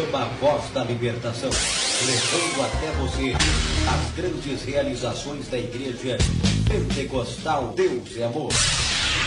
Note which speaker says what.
Speaker 1: Programa Voz da Libertação, levando até você as grandes realizações da Igreja Pentecostal Deus é Amor.